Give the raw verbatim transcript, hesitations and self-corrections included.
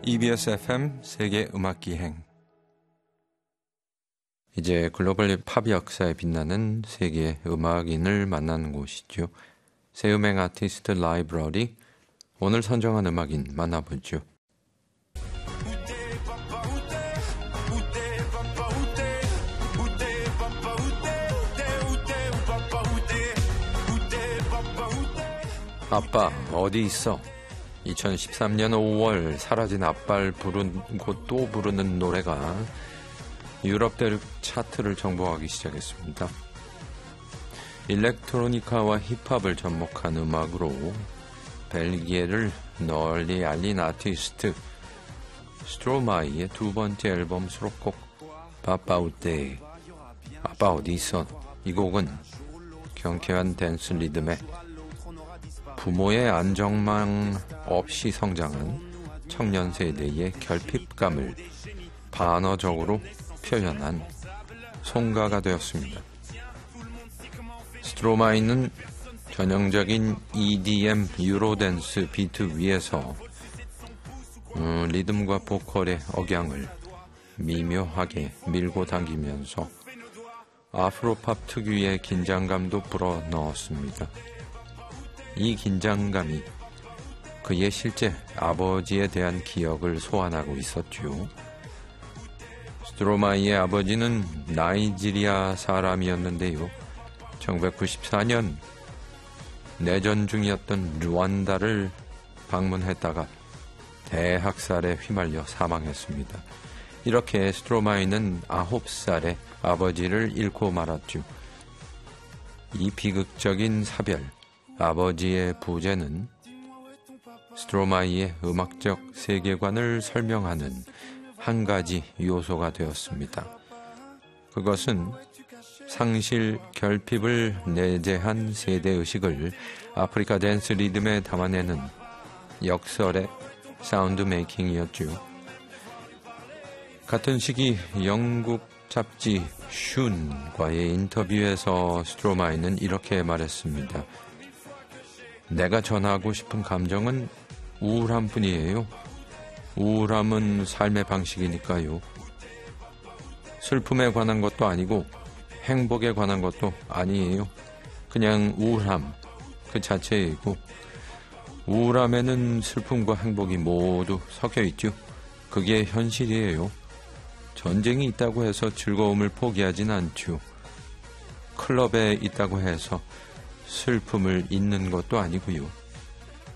이비에스 에프엠 세계 음악 기행. 이제 글로벌 팝 역사에 빛나는 세계 음악인을 만나는 곳이죠. 새 음악 아티스트 라이브러리. 오늘 선정한 음악인 만나보죠. 아빠 어디 있어? 이천십삼 년 오월 사라진 아빠를 부르고 또 부르는 노래가 유럽 대륙 차트를 정복하기 시작했습니다. 일렉트로니카와 힙합을 접목한 음악으로 벨기에를 널리 알린 아티스트 스트로마이의 두 번째 앨범 수록곡 바빠우떼, 아빠 어디 있어? 이 곡은 경쾌한 댄스 리듬에 부모의 안정망 없이 성장한 청년 세대의 결핍감을 반어적으로 표현한 송가가 되었습니다. 스트로마이는 전형적인 이디엠 유로댄스 비트 위에서 음, 리듬과 보컬의 억양을 미묘하게 밀고 당기면서 아프로팝 특유의 긴장감도 불어넣었습니다. 이 긴장감이 그의 실제 아버지에 대한 기억을 소환하고 있었죠. 스트로마이의 아버지는 나이지리아 사람이었는데요. 천구백구십사 년 내전 중이었던 루안다를 방문했다가 대학살에 휘말려 사망했습니다. 이렇게 스트로마이는 아홉 살에 아버지를 잃고 말았죠. 이 비극적인 사별, 아버지의 부재는 스트로마이의 음악적 세계관을 설명하는 한 가지 요소가 되었습니다. 그것은 상실 결핍을 내재한 세대의식을 아프리카 댄스 리듬에 담아내는 역설의 사운드 메이킹이었죠. 같은 시기 영국 잡지 슌과의 인터뷰에서 스트로마이는 이렇게 말했습니다. 내가 전하고 싶은 감정은 우울함뿐이에요. 우울함은 삶의 방식이니까요. 슬픔에 관한 것도 아니고 행복에 관한 것도 아니에요. 그냥 우울함 그 자체이고 우울함에는 슬픔과 행복이 모두 섞여 있죠. 그게 현실이에요. 전쟁이 있다고 해서 즐거움을 포기하진 않죠. 클럽에 있다고 해서 슬픔을 잊는 것도 아니고요.